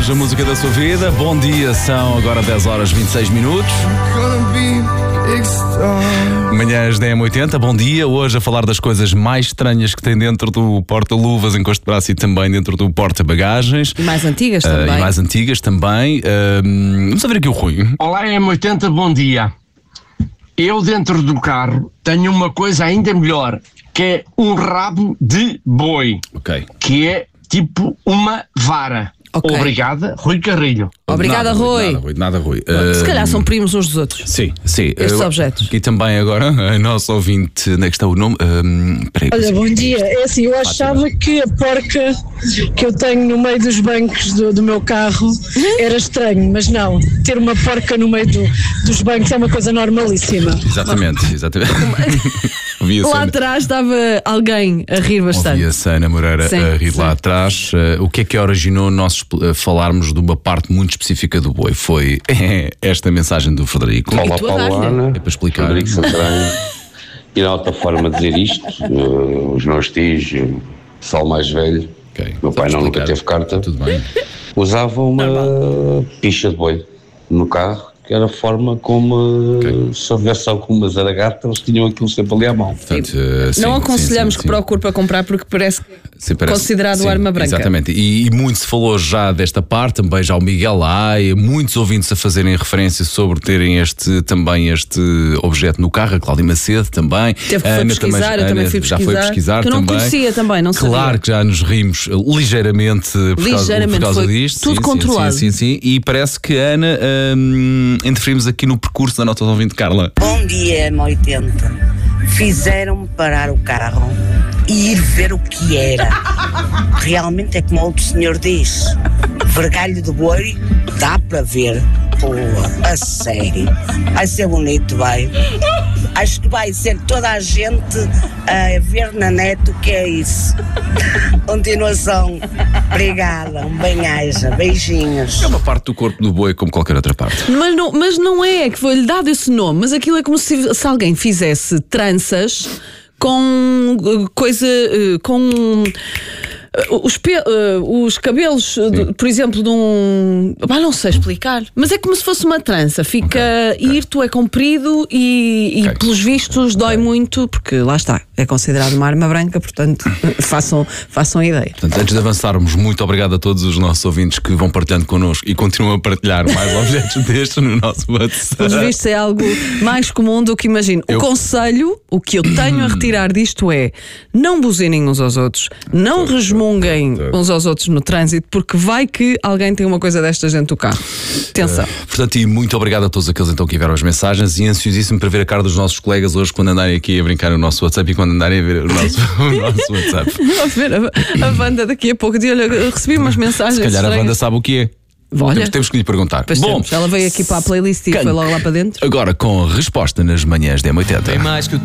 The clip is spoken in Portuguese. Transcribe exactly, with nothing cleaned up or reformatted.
Anjos, a música da sua vida. Bom dia, são agora dez horas e vinte e seis minutos. Manhãs da M oitenta, bom dia. Hoje a falar das coisas mais estranhas que tem dentro do porta-luvas, encosto de braço e também dentro do porta-bagagens. E mais antigas uh, também. E mais antigas também. Uh, vamos a ver aqui o Rui. Olá, M oitenta, bom dia. Eu dentro do carro tenho uma coisa ainda melhor, que é um rabo de boi. Ok. Que é tipo uma vara. Okay. Obrigada, Rui Carrilho. Obrigada, nada, Rui. Nada, Rui. Nada, Rui. Se Uh, calhar são primos uns dos outros. Sim, sim. Estes Uh, objetos. E também agora, a nossa ouvinte, onde é que está o nome? Uh, peraí, Olha, consigo- bom dia. É assim, eu achava que a porca que eu tenho no meio dos bancos do, do meu carro era estranho, mas não. Ter uma porca no meio do, dos bancos é uma coisa normalíssima. Exatamente, exatamente. Ouvia-se Lá a- atrás estava alguém a rir bastante. Ouvia-se a Ana Moreira Sim, a rir sim. lá atrás. Uh, o que é que originou nós uh, falarmos de uma parte muito específica do boi? Foi esta mensagem do Frederico. Olá, tu a Paulo, dar-lhe? Ana. É para explicar. Frederico Santarém. E na outra forma de dizer isto, uh, os meus tios, o pessoal mais velho, Ok. meu pai Só não nunca explicar. teve carta, Tudo bem. usava uma picha de boi no carro, que era a forma como, uh, Ok. se houvesse alguma zaragata, eles tinham aquilo sempre ali à mão. Portanto, uh, sim, Não sim, aconselhamos sim, que sim. procure para comprar porque parece Sim, parece- considerado sim, arma branca. Exatamente. E, e muito se falou já desta parte, também já o Miguel Laia, muitos ouvintes a fazerem referência sobre terem este, também este objeto no carro, a Cláudia Macedo também. Teve que A foi Ana pesquisar, também, eu a também Ana fui já pesquisar. foi pesquisar Que eu não também. conhecia também, não sabia. Claro que já nos rimos ligeiramente por causa, Ligeiramente, por causa foi disto. tudo sim, controlado. Sim, sim, sim, sim. E parece que a Ana hum, interferimos aqui no percurso da nota ouvinte Carla. Bom dia, M oitenta. Fizeram-me parar o carro e ir ver o que era. Realmente é como o outro senhor diz: vergalho de boi, dá para ver. Pô, a sério. Vai ser bonito, vai. Acho que vai ser toda a gente a ver na net o que é isso. Continuação. Obrigada, um bem-aja, beijinhos. É uma parte do corpo do boi como qualquer outra parte. Mas não, mas não é que foi-lhe dado esse nome, mas aquilo é como se, se alguém fizesse tranças com uh, coisa, uh, com uh, os, pe- uh, os cabelos, uh, de- por exemplo, de um. Ah, não sei explicar, mas é como se fosse uma trança, fica hirto, é comprido e, e Ok. pelos vistos dói muito, porque lá está, é considerado uma arma branca, portanto façam, façam ideia. Portanto, antes de avançarmos, muito obrigado a todos os nossos ouvintes que vão partilhando connosco e continuam a partilhar mais objetos destes no nosso WhatsApp. Pelos vistos é algo mais comum do que imagino. Eu- O conselho, o que eu tenho a retirar disto é: não buzinem uns aos outros, não resmunguem uns aos outros no trânsito, porque vai que alguém tem uma coisa destas dentro do carro. Atenção. Portanto, e muito obrigado a todos aqueles então que enviaram as mensagens e ansiosíssimo para ver a cara dos nossos colegas hoje quando andarem aqui a brincar no nosso WhatsApp e quando andarem a ver o nosso, o nosso WhatsApp. Vamos ver a, a Wanda daqui a pouco. De, olha, recebi umas mensagens. Se calhar a estranhas. Wanda sabe o que é. Olha. Temos, temos que lhe perguntar. Pois Bom, temos. Ela veio aqui para a playlist e quem- foi logo lá para dentro. agora com resposta nas manhãs da M oitenta. Mais que o